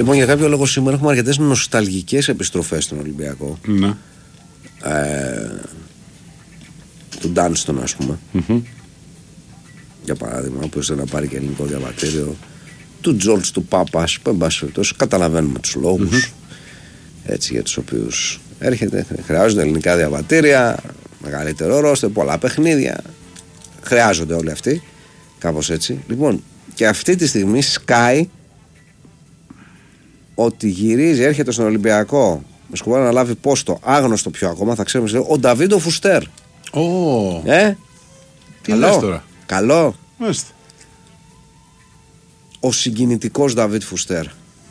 Λοιπόν, για κάποιο λόγο σήμερα έχουμε αρκετές νοσταλγικές επιστροφές στον Ολυμπιακό. Ναι. Του Ντάνστον, ας πούμε. Για παράδειγμα, ο οποίος θέλει να πάρει και ελληνικό διαβατήριο. Του Τζόρτζ του Πάπας, που εν πάση περιπτώσει καταλαβαίνουμε τους λόγους έτσι, για τους οποίους έρχεται. Χρειάζονται ελληνικά διαβατήρια, μεγαλύτερο ρόστερ, πολλά παιχνίδια. Χρειάζονται όλοι αυτοί. Κάπως έτσι. Λοιπόν, και αυτή τη στιγμή σκάει ότι γυρίζει, έρχεται στον Ολυμπιακό με σκοπό να λάβει πόστο άγνωστο πιο ακόμα, θα ξέρουμε ο Νταβίντο Φουστέρ. Τι λες τώρα. Καλό. Μάλιστα. Ο συγκινητικός Νταβίτ Φουστέρ.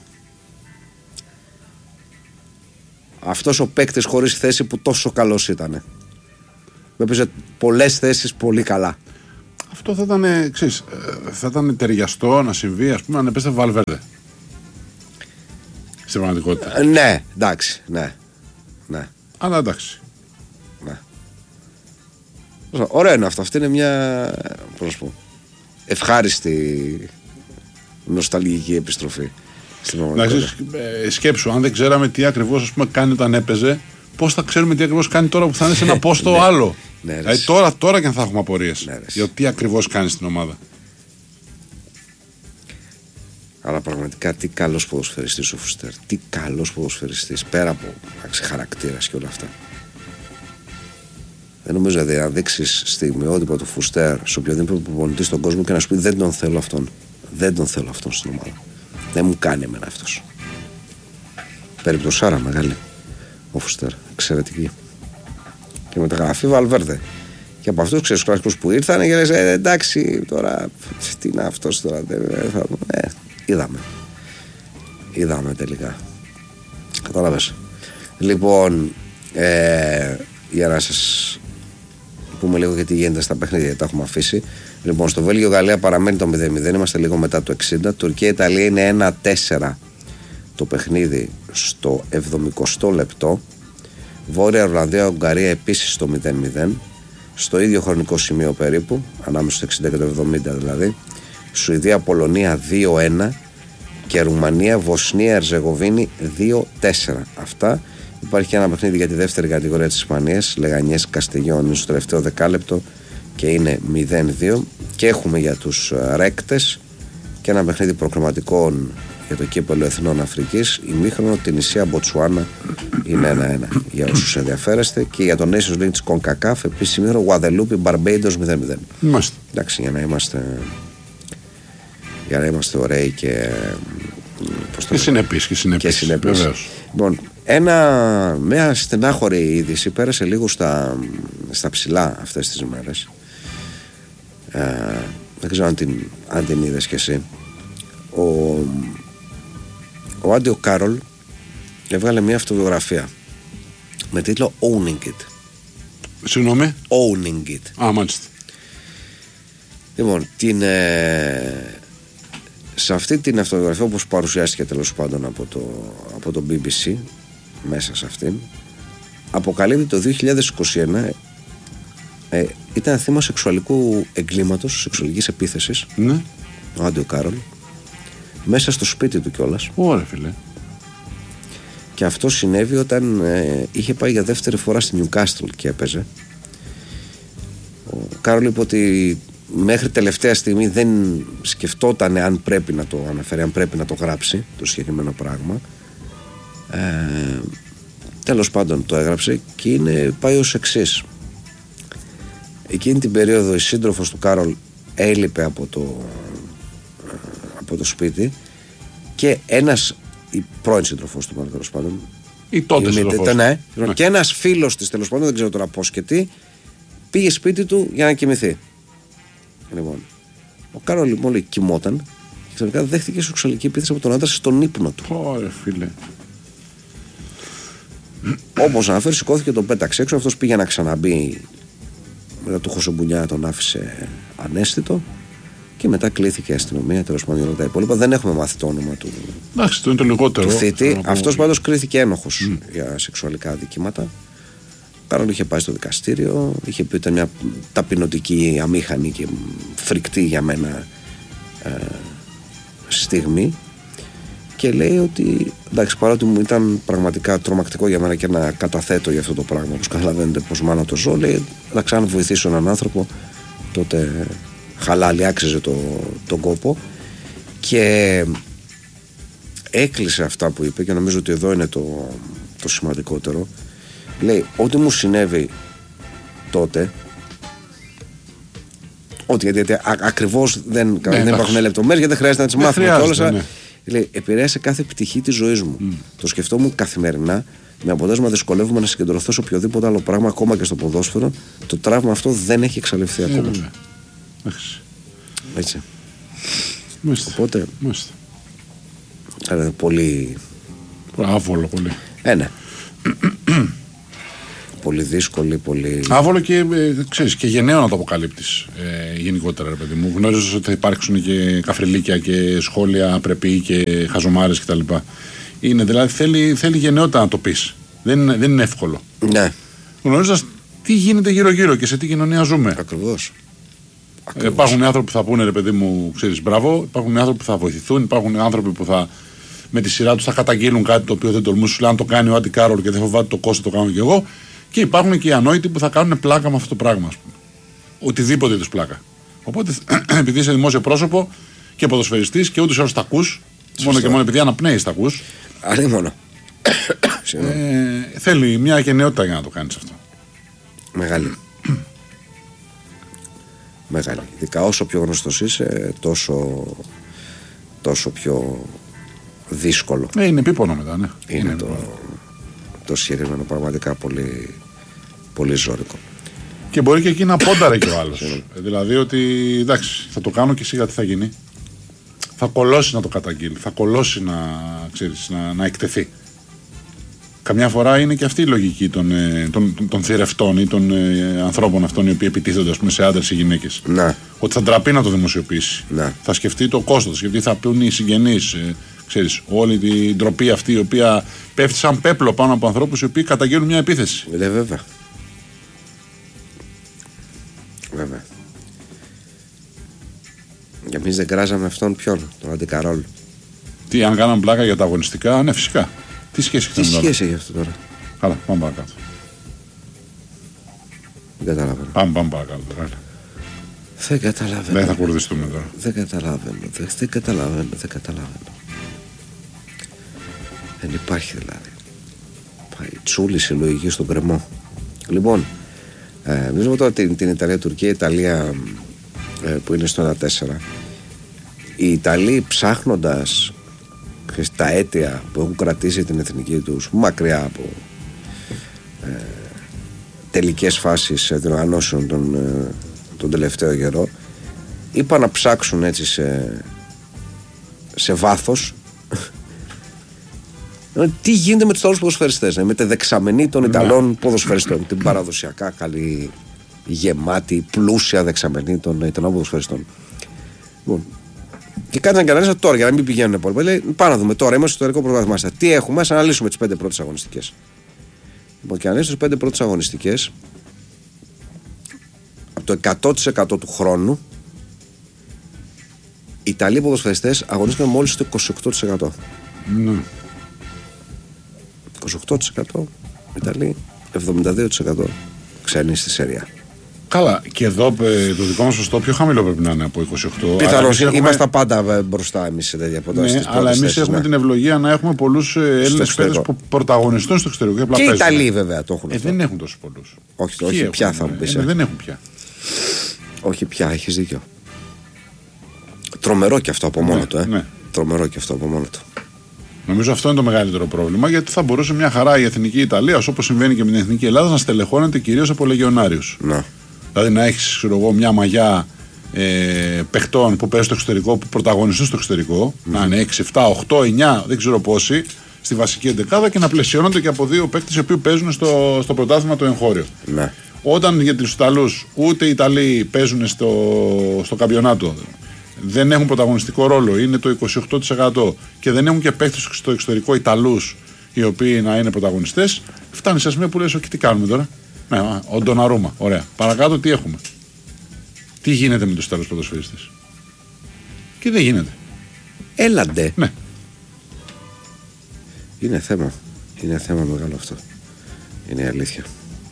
Αυτός ο παίκτης χωρίς θέση που τόσο καλός ήτανε. Με έπαιζε πολλές θέσεις πολύ καλά. Αυτό θα ήταν, ξέρεις, θα ήταν ταιριαστό να συμβεί, ας πούμε, αν έπαιζε Βαλβέρντε. Στην πραγματικότητα. Ναι, εντάξει, ναι. Αλλά εντάξει. Ναι. Ωραίο είναι αυτό. Αυτή είναι μια, πώς να σου πω, ευχάριστη νοσταλγική επιστροφή. Σκέψου, αν δεν ξέραμε τι ακριβώς, ας πούμε, κάνει όταν έπαιζε, πώς θα ξέρουμε τι ακριβώς κάνει τώρα που θα είναι σε ένα πόστο άλλο. Ναι, δηλαδή τώρα και αν θα έχουμε απορίες για το τι ακριβώς κάνει στην ομάδα. Αλλά πραγματικά τι καλός ποδοσφαιριστής ο Φουστέρ. Τι καλός ποδοσφαιριστής. Πέρα από χαρακτήρας και όλα αυτά. Δεν νομίζω να δείξεις στιγμιότυπο του Φουστέρ σε οποιοδήποτε προπονητή στον κόσμο και να σου πει δεν τον θέλω αυτόν. Δεν τον θέλω αυτόν στην ομάδα. Δεν μου κάνει εμένα αυτός. Περιπτωσάρα μεγάλη ο Φουστέρ. Εξαιρετική. Και μεταγραφή Βαλβέρντε. Και από αυτούς ξέρεις κλασικούς που ήρθαν και λες εντάξει τώρα τι είναι αυτός τώρα. Είδαμε τελικά. Κατάλαβες. Λοιπόν, για να σας πούμε λίγο γιατί γίνεται στα παιχνίδια, τα έχουμε αφήσει. Λοιπόν, στο Βέλγιο-Γαλλία παραμένει το 0-0, είμαστε λίγο μετά το 60. Τουρκία-Ιταλία είναι 1-4 το παιχνίδι στο 70ο λεπτό. Βόρεια Ιρλανδία-Ουγγαρία επίσης στο 0-0, στο ίδιο χρονικό σημείο περίπου, ανάμεσα στο 60 και το 70 δηλαδή. Σουηδία-Πολωνία 2-1 και Ρουμανία-Βοσνία-Ερζεγοβίνη 2-4. Αυτά. Υπάρχει και ένα παιχνίδι για τη δεύτερη κατηγορία της Ισπανίας, Λεγανιές Καστεγιών, είναι στο τελευταίο δεκάλεπτο και είναι 0-2. Και έχουμε για τους ρέκτες και ένα παιχνίδι προκριματικών για το κύπελλο Εθνών Αφρικής, ημίχρονο Τινησία Μποτσουάνα είναι 1-1 για όσους ενδιαφέρεστε. Και για το Nations League της CONCACAF επίσης ημίχρονο Γουαδελούπη Μπαρμπέιντος 0-0. Εντάξει, για να είμαστε ωραίοι και συνεπείς. Λοιπόν, μια στενάχωρη είδηση πέρασε λίγο στα ψηλά αυτές τις μέρες. Δεν ξέρω αν την είδες κι εσύ. Ο Άντιο Κάρολ έβγαλε μια αυτοβιογραφία με τίτλο Owning It. Συγγνώμη. Owning It. Μάλιστα. Λοιπόν, σε αυτή την αυτοβιογραφία, όπως παρουσιάστηκε τέλος πάντων από το BBC, μέσα σε αυτήν, αποκαλύπτει το 2021 ήταν θύμα σεξουαλικού εγκλήματος, σεξουαλικής επίθεσης. Ναι. Ο Άντιο Κάρολ, μέσα στο σπίτι του κιόλας. Ωραία, φίλε. Και αυτό συνέβη όταν είχε πάει για δεύτερη φορά στη Νιουκάστλ και έπαιζε. Ο Κάρολ είπε ότι μέχρι τελευταία στιγμή δεν σκεφτόταν αν πρέπει να το αναφέρει, αν πρέπει να το γράψει το συγκεκριμένο πράγμα. Τέλος πάντων το έγραψε και πάει ως εξής. Εκείνη την περίοδο η σύντροφος του Κάρολ έλειπε από το σπίτι και η πρώην σύντροφος του, τέλος πάντων, ή τότε σύντροφος. Ναι. Και ένας φίλος της, τέλος πάντων, δεν ξέρω τώρα πώς και τι, πήγε σπίτι του για να κοιμηθεί. Λοιπόν, ο Κάρολ λοιπόν κοιμόταν και ξαφνικά δέχτηκε σεξουαλική επίθεση από τον άντρα στον ύπνο του. Ωραία, φίλε. Όπως αναφέρει, σηκώθηκε, τον πέταξε έξω. Αυτός πήγε να ξαναμπεί. Μετά του χωσομπουνιά τον άφησε ανέστητο. Και μετά κλήθηκε η αστυνομία. Τέλος πάντων, όλα τα υπόλοιπα. Δεν έχουμε μάθει το όνομα του. Εντάξει, το είναι το λιγότερο. Του θήτη. Αυτός πάντως κρίθηκε ένοχος για σεξουαλικά αδικήματα. Κάρολ είχε πάει στο δικαστήριο. Είχε πει ότι ήταν μια ταπεινωτική, αμήχανη και φρικτή για μένα στιγμή. Και λέει ότι εντάξει, παρότι μου ήταν πραγματικά τρομακτικό για μένα και να καταθέτω για αυτό το πράγμα, όπως καταλαβαίνετε πως μάνα το ζω, λέει εντάξει, αν βοηθήσω έναν άνθρωπο, τότε χαλάλι, άξιζε τον κόπο. Και έκλεισε αυτά που είπε και νομίζω ότι εδώ είναι το σημαντικότερο. Λέει, ό,τι μου συνέβη τότε, γιατί ακριβώς δεν υπάρχουν λεπτομέρειες, γιατί δεν χρειάζεται να τις μάθουμε κιόλας. Ναι. Λέει, επηρέασε κάθε πτυχή της ζωής μου. Το σκεφτόμουν καθημερινά, με αποτέλεσμα δυσκολεύομαι να συγκεντρωθώ σε οποιοδήποτε άλλο πράγμα, ακόμα και στο ποδόσφαιρο. Το τραύμα αυτό δεν έχει εξαλειφθεί ακόμα. Έτσι. Οπότε. Πολύ. Άβολο, πολύ. Ναι. Πολύ δύσκολη, πολύ. Άβολο και ξέρεις, και γενναίο να το αποκαλύπτεις γενικότερα, ρε παιδί μου. Γνώριζες ότι θα υπάρξουν και καφριλίκια και σχόλια απρεπή και χαζομάρες κτλ. Είναι δηλαδή, θέλει γενναιότητα να το πεις. Δεν είναι εύκολο. Ναι. Γνωρίζοντας τι γίνεται γύρω-γύρω και σε τι κοινωνία ζούμε. Ακριβώς. Υπάρχουν άνθρωποι που θα πούνε, ρε παιδί μου, ξέρεις, μπράβο. Υπάρχουν άνθρωποι που θα βοηθηθούν. Υπάρχουν άνθρωποι που θα με τη σειρά τους θα καταγγείλουν κάτι το οποίο δεν τολμούσαν. Σου λέει, αν το κάνει ο Άντι Κάρολ και δεν φοβάται το κόστος, το κάνω κι εγώ. Και υπάρχουν και οι ανόητοι που θα κάνουν πλάκα με αυτό το πράγμα, ας πούμε. Οτιδήποτε τους πλάκα. Οπότε, επειδή είσαι δημόσιο πρόσωπο και ποδοσφαιριστής και ούτως ή άλλως τα ακούς, μόνο και μόνο επειδή αναπνέεις τα ακούς. Άλλη μόνο. Θέλει μια γενναιότητα για να το κάνεις αυτό. Μεγάλη. Μεγάλη. Ειδικά όσο πιο γνωστός είσαι, τόσο πιο δύσκολο. Είναι επίπονο μετά, ναι. Είναι το συγκεκριμένο πραγματικά πολύ, πολύ ζώρικο. Και μπορεί και εκεί να πόνταρε και ο άλλος. Δηλαδή ότι εντάξει, θα το κάνω και σιγά τι θα γίνει. Θα κολώσει να το καταγγείλει, θα κολώσει να εκτεθεί. Καμιά φορά είναι και αυτή η λογική των θηρευτών ή των ανθρώπων αυτών οι οποίοι επιτίθενται, ας πούμε, σε άντρες ή γυναίκες. Να. Ότι θα ντραπεί να το δημοσιοποιήσει. Να. Θα σκεφτεί το κόστος, γιατί θα πούν οι συγγενείς. Ξέρεις, όλη την ντροπή αυτή η οποία πέφτει σαν πέπλο πάνω από ανθρώπους οι οποίοι καταγγέλνουν μια επίθεση. Βέβαια. Βέβαια. Και εμείς δεν κράζαμε αυτόν ποιον, τον Άντι Κάρολ. Τι, αν κάναμε πλάκα για τα αγωνιστικά, ναι, φυσικά. Τι σχέση έχει αυτό τώρα. Καλά, πάμε παρακάτω. Δεν καταλαβαίνω. Πάμε παρακάτω τώρα. Δεν καταλαβαίνω. Δεν θα κουρδιστούμε τώρα. Δεν καταλαβαίνω. Δεν υπάρχει δηλαδή. Πάει τσούλη συλλογική στον κρεμό. Λοιπόν, μιλήσουμε τώρα την Ιταλία-Τουρκία. Η Ιταλία που είναι στο 1-4. Οι Ιταλοί ψάχνοντας τα αίτια που έχουν κρατήσει την εθνική τους μακριά από τελικές φάσεις διοργανώσεων τον τελευταίο καιρό, είπαν να ψάξουν έτσι σε βάθος τι γίνεται με τους Ιταλούς ποδοσφαιριστές, με τη δεξαμενή των Ιταλών ποδοσφαιριστών, την παραδοσιακά καλή, γεμάτη, πλούσια δεξαμενή των Ιταλών ποδοσφαιριστών. Λοιπόν, και κάτσαν και αναλύσαν τώρα για να μην πηγαίνουν υπόλοιπα. Λέει, πάμε να δούμε τώρα, είμαστε στο ιστορικό πρωτάθλημα. Τι έχουμε, ας αναλύσουμε τις 5 πρώτες αγωνιστικές. Λοιπόν, και αναλύσουν τις 5 πρώτες αγωνιστικές, από το 100% του χρόνου, οι Ιταλοί ποδοσφαιριστές αγωνίστηκαν μόλις το 28%. Ναι. 28% Ιταλοί, 72% ξένοι στη Σεριά. Καλά, και εδώ το δικό μας ποσοστό πιο χαμηλό πρέπει να είναι από 28. Πιθανώς είμαστε πάντα μπροστά εμείς σε τέτοια προτάσεις. Ναι, αλλά εμείς έχουμε την ευλογία να έχουμε πολλούς Έλληνες παίκτες που πρωταγωνιστούν στο εξωτερικό. Και οι Ιταλοί βέβαια το έχουν. Δεν έχουν τόσους πολλούς. Όχι πια θα μου πεις. Δεν έχουν πια. Όχι πια, έχεις δίκιο. Τρομερό και αυτό από μόνο του. Ναι. Τρομερό και αυτό από μόνο του. Νομίζω αυτό είναι το μεγαλύτερο πρόβλημα, γιατί θα μπορούσε μια χαρά η εθνική Ιταλία, όπως συμβαίνει και με την εθνική Ελλάδα, να στελεχώνεται κυρίως από λεγεωνάριους. Να. Δηλαδή να έχεις μια μαγιά παιχτών που παίζουν στο εξωτερικό, που πρωταγωνιστούν στο εξωτερικό, να είναι 6, 7, 8, 9, δεν ξέρω πόσοι, στη βασική εντεκάδα και να πλαισιώνονται και από 2 παίκτες οι οποίοι παίζουν στο πρωτάθλημα το εγχώριο. Να. Όταν για τους Ιταλούς ούτε οι Ιταλοί παίζουν στο καμπιονάτο, δεν έχουν πρωταγωνιστικό ρόλο, είναι το 28% και δεν έχουν και παίκτες στο εξωτερικό Ιταλούς οι οποίοι να είναι πρωταγωνιστές, φτάνει σε σημείο που λες: τι κάνουμε τώρα. Ναι, ο Ντοναρούμα. Ωραία. Παρακάτω τι έχουμε. Τι γίνεται με τους Ιταλούς ποδοσφαιριστές. Και δεν γίνεται. Έλαντε. Ναι. Είναι θέμα. Είναι θέμα μεγάλο αυτό. Είναι η αλήθεια.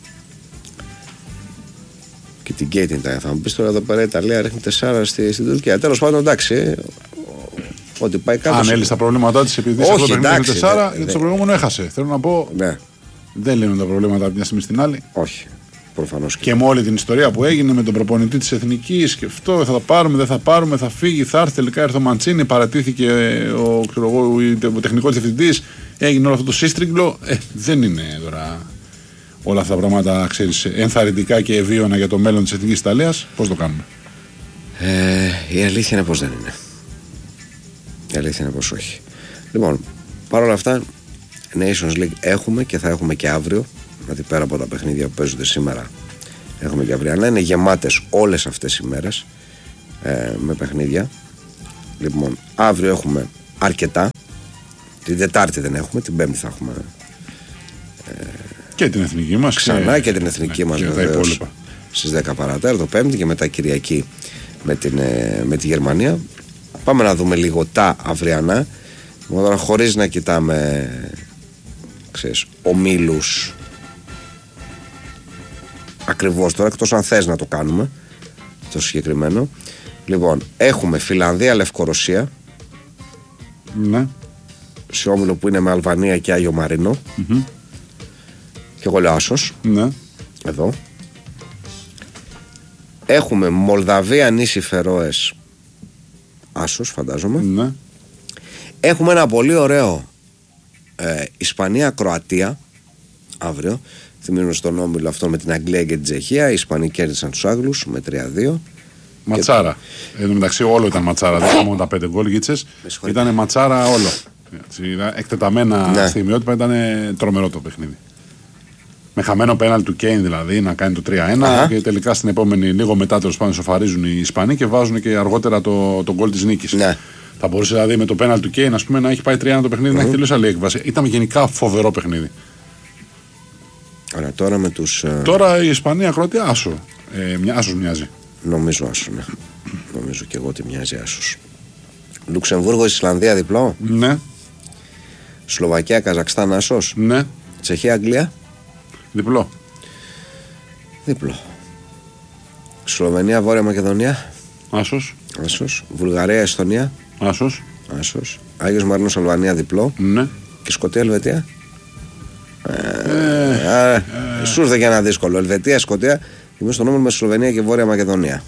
Και την Γκέιτιν θα μου πει τώρα εδώ πέρα η Ιταλία ρίχνει 4 στην Τουρκία. Τέλος πάντων, εντάξει. Ότι πάει κάτω. Αν έλυσε τα προβλήματά τη επειδή σε αυτό το παιχνίδι 4, γιατί στο προηγούμενο έχασε. Θέλω να πω. Ναι. Δεν λύνουν τα προβλήματα από μια στιγμή στην άλλη. Όχι. Προφανώς. Και με όλη την ιστορία που έγινε με τον προπονητή τη Εθνικής και αυτό, θα τα πάρουμε, δεν θα πάρουμε, θα φύγει, θα έρθει. Τελικά έρθει ο Μαντσίνη, παρατήθηκε ο τεχνικός διευθυντής, έγινε όλο αυτό το σύστριγγλο. Δεν είναι τώρα όλα αυτά τα πράγματα, ξέρεις, ενθαρρυντικά και ευίωνα για το μέλλον της Εθνικής Ιταλίας. Πώς το κάνουμε? Η αλήθεια είναι πως δεν είναι. Η αλήθεια είναι πως όχι. Λοιπόν, παρόλα αυτά, Nations League έχουμε και θα έχουμε και αύριο. Δηλαδή πέρα από τα παιχνίδια που παίζονται σήμερα, έχουμε και αυριανά. Είναι γεμάτες όλες αυτές οι μέρες με παιχνίδια. Λοιπόν, αύριο έχουμε αρκετά. Την Τετάρτη δεν έχουμε, την Πέμπτη θα έχουμε και την εθνική μας. Ξανά και την εθνική μας βεβαίως, στις 10 παρατέταρτο, Πέμπτη, και μετά Κυριακή με τη Γερμανία. Πάμε να δούμε λίγο τα αυριανά. Τώρα χωρίς να κοιτάμε, ξέρεις, ομίλους ακριβώς τώρα, εκτός αν θες να το κάνουμε το συγκεκριμένο. Λοιπόν, έχουμε Φιλανδία, Λευκορωσία. Ναι. Σε όμιλο που είναι με Αλβανία και Άγιο Μαρίνο. Και εγώ λέω άσος. Ναι. Εδώ. Έχουμε Μολδαβία, νήσι Φερόες, άσος φαντάζομαι. Ναι. Έχουμε ένα πολύ ωραίο Ισπανία, Κροατία αύριο. Θυμίζουμε στον όμιλο αυτό με την Αγγλία και την Τσεχία. Οι Ισπανοί κέρδισαν τους Άγγλους με 3-2. Ματσάρα. Εν τω μεταξύ όλο ήταν ματσάρα. Δεν μόνο τα 5 γκολ γίτσες. Ήταν ματσάρα όλο. Εκτεταμένα στιγμιότυπα, ήταν τρομερό το παιχνίδι. Με χαμένο πέναλ του Κέιν δηλαδή να κάνει το 3-1 και τελικά στην επόμενη, λίγο μετά τέλος πάντων, σοφαρίζουν οι Ισπανοί και βάζουν και αργότερα το γκολ της νίκης. Ναι. Θα μπορούσε δηλαδή με το πέναλ του Κέιν, ας πούμε, να έχει πάει 3-1 το παιχνίδι, να έχει τελειώσει άλλη έκβαση. Ήταν γενικά φοβερό παιχνίδι. Ωραία, τώρα με τους. Τώρα η Ισπανία, Κροατία, άσο. Άσος μοιάζει. Νομίζω άσο, ναι. Νομίζω και εγώ ότι μοιάζει άσος. Λουξεμβούργο, Ισλανδία διπλό. Ναι. Σλοβακία, Καζακστάν άσος. Ναι. Τσεχία, Αγγλία. Διπλό. Διπλό. Σλοβενία, Βόρεια Μακεδονία. Άσος. Άσος. Βουλγαρία, Εστονία. Άσος. Άσος. Άγιος Μαρίνος, Αλβανία διπλό. Ναι. Και Σκωτία, Ελβετία. Σου ήρθε και ένα δύσκολο. Ελβετία, Σκωτία. Είμαι στον όμιλο με Σλοβενία και Βόρεια Μακεδονία.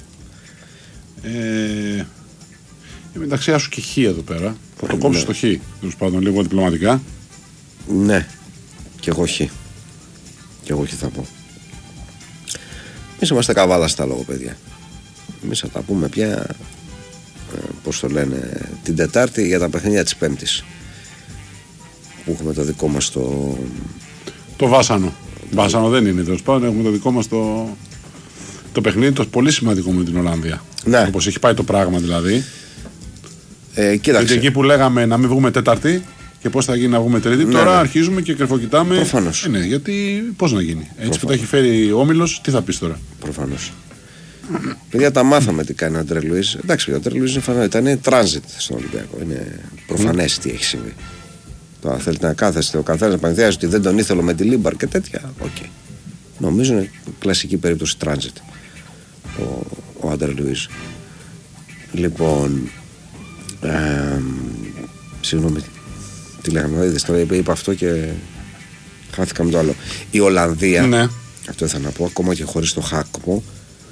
Μεταξύ άσου και χ εδώ πέρα. Θα το κόψω στο χ. Τέλος πάντων, λίγο διπλωματικά. Ναι. Και εγώ χ. Και εγώ χ θα πω. Εμείς είμαστε καβάλα στα λόγω, παιδιά. Εμείς θα τα πούμε πια, πώς το λένε, την Τετάρτη για τα παιχνίδια της Πέμπτης. Που έχουμε το δικό μας το Βάσανο. Βάσανο δεν είναι, τέλος πάντων. Έχουμε το δικό μας το παιχνίδι, το πολύ σημαντικό με την Ολλανδία. Ναι. Όπως έχει πάει το πράγμα δηλαδή. Κοίταξε. Και εκεί που λέγαμε να μην βγούμε Τέταρτη και πώς θα γίνει να βγούμε Τρίτη, ναι, τώρα ναι. Αρχίζουμε και κρυφοκοιτάμε. Προφανώς. Ναι, γιατί πώς να γίνει. Έτσι που τα έχει φέρει ο Όμιλος, τι θα πεις τώρα. Προφανώς. Παιδιά, τα μάθαμε τι κάνει ο Αντρέ Λουίς. Εντάξει, ο Αντρέ Λουίς είναι φανερό. Ήταν transit στον Ολυμπιακό. Είναι προφανές τι έχει συμβεί. Τώρα θέλετε να κάθεστε ο καθένας να πανθιάζει ότι δεν τον ήθελε με τη Λίμπαρ και τέτοια. Okay. Νομίζω είναι κλασική περίπτωση transit ο Αντρέ Λουίς. Λοιπόν, συγγνώμη, τι λέγαμε, είδες τώρα, είπα αυτό και χάθηκα με το άλλο. Η Ολλανδία, ναι. Αυτό ήθελα να πω, ακόμα και χωρίς το χάκμο,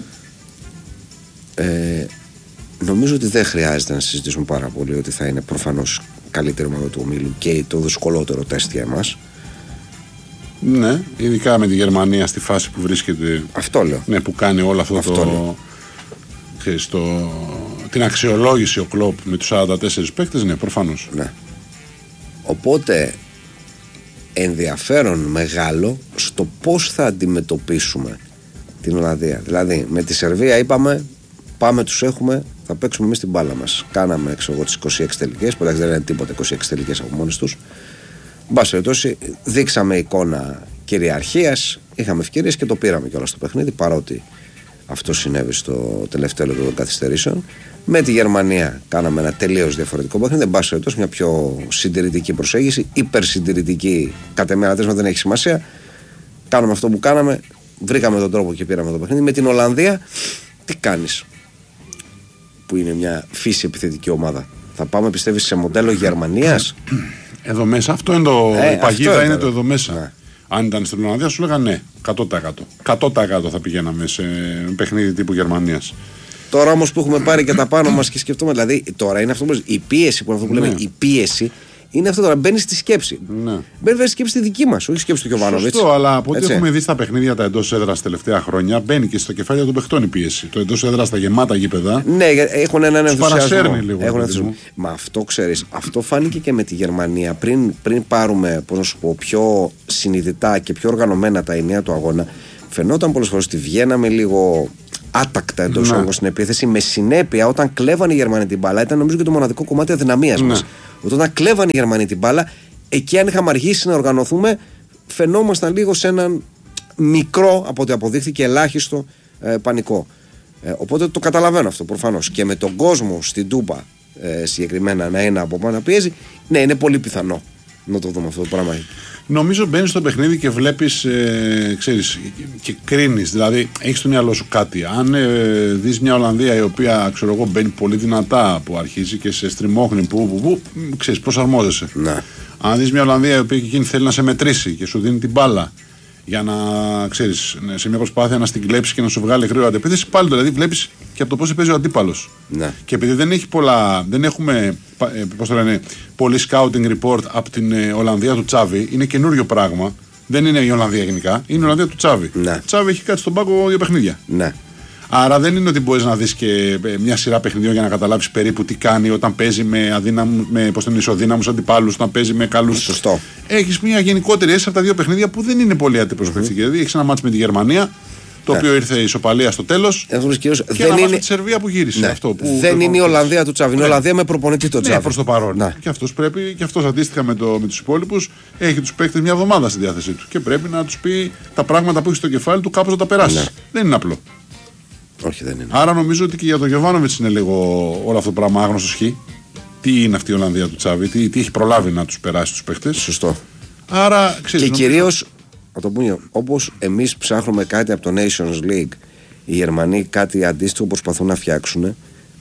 νομίζω ότι δεν χρειάζεται να συζητήσουμε πάρα πολύ ότι θα είναι προφανώς καλύτερη ομάδα του ομίλου και το δυσκολότερο τεστ για εμάς. Ναι, ειδικά με τη Γερμανία στη φάση που βρίσκεται. Αυτό λέω. Ναι, που κάνει όλο αυτό την αξιολόγηση ο Κλοπ με τους 44 παίκτες, ναι, προφανώς. Ναι. Οπότε ενδιαφέρον μεγάλο στο πώς θα αντιμετωπίσουμε την Ολλανδία. Δηλαδή με τη Σερβία είπαμε πάμε, τους έχουμε, θα παίξουμε εμείς την μπάλα μας. Κάναμε τις 26 τελικές, που δεν είναι τίποτα 26 τελικές από μόνες τους. Μπας περιπτώσει, δείξαμε εικόνα κυριαρχίας, είχαμε ευκαιρίες και το πήραμε κιόλας στο παιχνίδι, παρότι Αυτό συνέβη στο τελευταίο λεπτό των καθυστερήσεων. Με τη Γερμανία κάναμε ένα τελείως διαφορετικό παιχνίδι. Εν πάση περιπτώσει, μια πιο συντηρητική προσέγγιση, υπερσυντηρητική. Κατ' εμένα δεν έχει σημασία. Κάναμε αυτό που κάναμε, βρήκαμε τον τρόπο και πήραμε το παιχνίδι. Με την Ολλανδία, τι κάνεις, που είναι μια φύση επιθετική ομάδα? Θα πάμε, πιστεύεις, σε μοντέλο Γερμανίας? Εδώ μέσα, αυτό είναι το. Η παγίδα είναι το εδώ μέσα. Ναι. Αν ήταν στην Ολλανδία, σου λέγανε ναι, 100%. 100% θα πηγαίναμε σε παιχνίδι τύπου Γερμανίας. Τώρα όμως που έχουμε πάρει και τα πάνω μας και σκεφτούμε, δηλαδή τώρα είναι αυτό που η πίεση που, αυτό που λέμε, η πίεση είναι αυτό τώρα. Μπαίνει στη σκέψη. Ναι. Μπαίνει στη σκέψη τη δική μας, όχι στη σκέψη του Γιοβάνοβιτς. Σωστό, αλλά από ό,τι έχουμε δει στα παιχνίδια τα εντός έδρας τελευταία χρόνια, μπαίνει και στο κεφάλι των παιχτών η πίεση. Το εντός έδρας στα γεμάτα γήπεδα. Ναι, έχουν έναν ενθουσιασμό. Λίγο. Μα αυτό ξέρεις, αυτό φάνηκε και με τη Γερμανία. Πριν πάρουμε, πώς να σου πω, πιο συνειδητά και πιο οργανωμένα τα ενία του αγώνα, φαινόταν πολλές φορές ότι βγαίναμε λίγο άτακτα εντός έργου στην επίθεση. Με συνέπεια, όταν κλέβανε οι Γερμανοί την μπάλα, ήταν νομίζω και το μοναδικό κομμάτι αδυναμίας μας. Όταν κλέβανε οι Γερμανοί την μπάλα, εκεί αν είχαμε αργήσει να οργανωθούμε, φαινόμασταν λίγο σε έναν μικρό, από ό,τι αποδείχθηκε, ελάχιστο πανικό. Οπότε το καταλαβαίνω αυτό προφανώς. Και με τον κόσμο στην Τούπα συγκεκριμένα να είναι από πάνω να πιέζει, ναι, είναι πολύ πιθανό να το δούμε αυτό το πράγμα. Νομίζω μπαίνεις στο παιχνίδι και βλέπεις, ξέρεις, και κρίνεις. Δηλαδή, έχεις στο μυαλό σου κάτι. Αν δεις μια Ολλανδία η οποία, ξέρω εγώ, μπαίνει πολύ δυνατά, που αρχίζει και σε στριμώχνει, που ξέρεις, προσαρμόζεσαι. Ναι. Αν δεις μια Ολλανδία η οποία και εκείνη θέλει να σε μετρήσει και σου δίνει την μπάλα για να, ξέρεις, σε μια προσπάθεια να στην κλέψει και να σου βγάλει γρήγορα αντεπίθεση, πάλι δηλαδή βλέπεις και από το πώς παίζει ο αντίπαλος. Ναι. Και επειδή δεν έχουμε, πώς το λένε, πολύ scouting report από την Ολλανδία του Τσάβη, είναι καινούριο πράγμα. Δεν είναι η Ολλανδία γενικά, είναι η Ολλανδία του Τσάβη. Ναι. Τσάβη έχει κάτσει στον πάγκο για παιχνίδια. Ναι. Άρα δεν είναι ότι μπορείς να δεις και μια σειρά παιχνιδιών για να καταλάβεις περίπου τι κάνει όταν παίζει με ισοδύναμους αντιπάλους, όταν παίζει με καλούς. Σωστό. Έχεις μια γενικότερη αίσθηση από τα δύο παιχνίδια που δεν είναι πολύ αντιπροσωπευτική. Δηλαδή έχεις ένα μάτς με τη Γερμανία, το οποίο ήρθε ισοπαλία στο τέλος. Και ένα μάτς με τη Σερβία που γύρισε. Ναι. Αυτό, που δεν είναι η Ολλανδία του Τσάβη, είναι η Ολλανδία με προπονητή τον Τσάβη. Ναι, προς το παρόν. Ναι. Και αυτός πρέπει, και αυτός αντίστοιχα με τους υπόλοιπους, έχει τους παίκτες μια εβδομάδα στη διάθεσή του. Και πρέπει να τους πει τα πράγματα που έχει στο κεφάλι του κάπως να τα περάσει. Ναι. Δεν είναι απλό. Όχι, δεν είναι. Άρα νομίζω ότι και για τον Γιοβάνοβιτς είναι λίγο όλο αυτό το πράγμα άγνωστο χ. Τι είναι αυτή η Ολλανδία του Τσάβη, τι έχει προλάβει να τους περάσει τους παίκτες. Σωστό. Άρα, ξέρεις, και κυρίως, όπως εμείς ψάχνουμε κάτι από το Nations League, οι Γερμανοί κάτι αντίστοιχο προσπαθούν να φτιάξουν.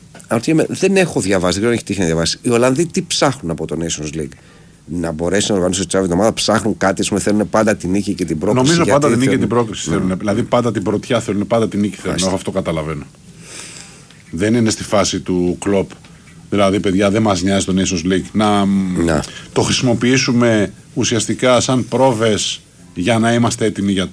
Δεν έχω διαβάσει, δεν ξέρω αν έχει τύχει να διαβάσει. Οι Ολλανδοί τι ψάχνουν από το Nations League? Να μπορέσει να οργανώσει το Τσάβη την ομάδα, ψάχνουν κάτι, θέλουν πάντα την νίκη και την πρόκριση. Νομίζω πάντα την νίκη και την πρόκριση θέλουν. Δηλαδή πάντα την πρωτιά θέλουν, πάντα την νίκη θέλουν. Εγώ αυτό καταλαβαίνω. Δεν είναι στη φάση του Κλοπ. Δηλαδή, παιδιά, δεν μας νοιάζει το Nations League. Να το χρησιμοποιήσουμε ουσιαστικά σαν πρόβες για να είμαστε έτοιμοι για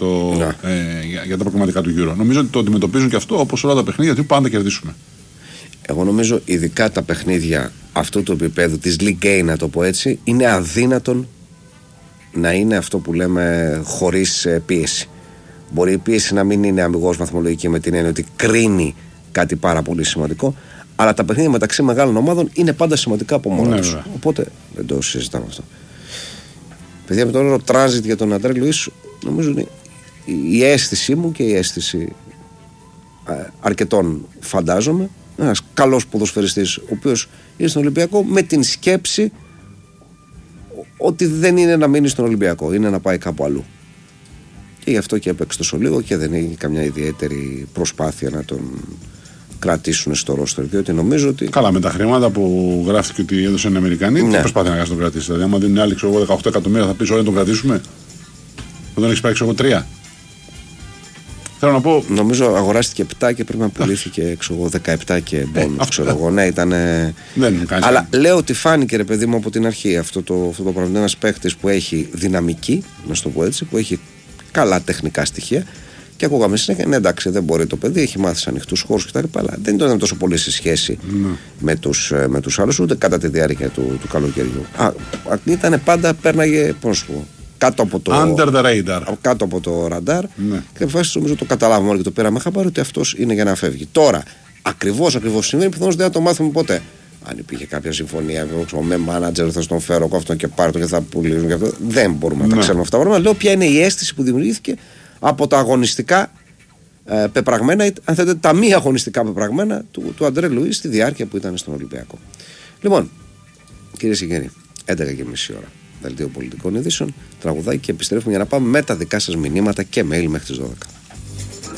τα προκριματικά του Euro. Νομίζω ότι το αντιμετωπίζουν και αυτό όπως όλα τα παιχνίδια, ότι πάντα κερδίσουμε. Εγώ νομίζω ειδικά τα παιχνίδια αυτού του επίπεδου, της League A, να το πω έτσι, είναι αδύνατον να είναι αυτό που λέμε χωρίς πίεση. Μπορεί η πίεση να μην είναι αμιγώς βαθμολογική με την έννοια ότι κρίνει κάτι πάρα πολύ σημαντικό, αλλά τα παιχνίδια μεταξύ μεγάλων ομάδων είναι πάντα σημαντικά από μόνα τους. Οπότε δεν το συζητάμε αυτό. Παιδιά, με τον όρο transit για τον Αντρέ Λουίς, νομίζω είναι η αίσθησή μου και η αίσθηση αρκετών, φαντάζομαι. Ένας καλός ποδοσφαιριστής, ο οποίος είναι στον Ολυμπιακό με την σκέψη ότι δεν είναι να μείνει στον Ολυμπιακό, είναι να πάει κάπου αλλού. Και γι' αυτό και έπαιξε τόσο λίγο και δεν έχει καμιά ιδιαίτερη προσπάθεια να τον κρατήσουν στο ρόστερ. Διότι νομίζω ότι. Καλά, με τα χρήματα που γράφτηκε ότι έδωσαν οι Αμερικανοί, δεν προσπάθεια να κάνει τον κρατήσει. Δηλαδή, άμα δίνουν άλλοι 18 εκατομμύρια, θα πει όλοι να τον κρατήσουμε. Δεν έχει πάρει 3. Θέλω να πω. Νομίζω αγοράστηκε 7 και πρέπει να πουλήθηκε 17 και μπόνους. Ξέρω εγώ. Ναι, ήταν. Αλλά λέω ότι φάνηκε, ρε παιδί μου, από την αρχή αυτό το πράγμα. Ένας παίχτης που έχει δυναμική, να σου το πω έτσι, που έχει καλά τεχνικά στοιχεία. Και ακούγαμε συνέχεια, ναι, εντάξει, δεν μπορεί το παιδί, έχει μάθει σε ανοιχτούς χώρους κτλ. Δεν ήταν τόσο πολύ σε σχέση με τους άλλους, ούτε κατά τη διάρκεια του καλοκαιριού. Ήταν πάντα, πέρναγε, πώς να σου πω, κάτω από το under the radar. Κάτω από το ραντάρ. Ναι. Και αποφάσισε, νομίζω, το καταλάβουμε όλοι και το πήραμε χαμπάρι ότι αυτός είναι για να φεύγει. Τώρα, ακριβώς συμβαίνει, πιθανώς δεν θα το μάθουμε ποτέ. Αν υπήρχε κάποια συμφωνία με μάνατζερ, θα στον φέρω αυτόν και πάρω το και θα πουλήσουν και αυτό. Δεν μπορούμε να τα ξέρουμε αυτά τα πράγματα. Λέω ποια είναι η αίσθηση που δημιουργήθηκε από τα αγωνιστικά πεπραγμένα, αν θέλετε, τα μη αγωνιστικά πεπραγμένα του Αντρέ Λουί στη διάρκεια που ήταν στον Ολυμπιακό. Λοιπόν, κυρίες και κύριοι, 11:30 ώρα. Δελτίο πολιτικών ειδήσεων, τραγουδάκι και επιστρέφουμε για να πάμε με τα δικά σας μηνύματα και mail μέχρι τις 12.